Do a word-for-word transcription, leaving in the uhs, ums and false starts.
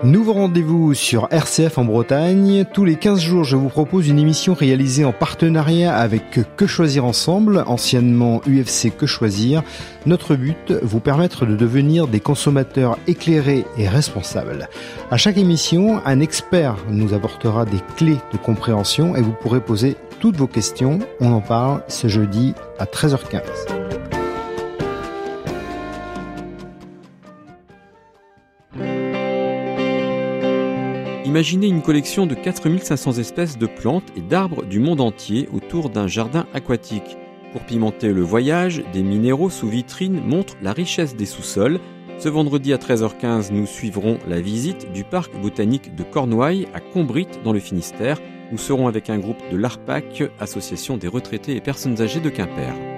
Nouveau rendez-vous sur R C F en Bretagne. Tous les quinze jours, je vous propose une émission réalisée en partenariat avec Que Choisir Ensemble, anciennement U F C Que Choisir. Notre but, vous permettre de devenir des consommateurs éclairés et responsables. À chaque émission, un expert nous apportera des clés de compréhension et vous pourrez poser toutes vos questions. On en parle ce jeudi à treize heures quinze. Imaginez une collection de quatre mille cinq cents espèces de plantes et d'arbres du monde entier autour d'un jardin aquatique. Pour pimenter le voyage, des minéraux sous vitrine montrent la richesse des sous-sols. Ce vendredi à treize heures quinze, nous suivrons la visite du parc botanique de Cornouailles à Combrit dans le Finistère. Nous serons avec un groupe de l'ARPAC, Association des retraités et personnes âgées de Quimper.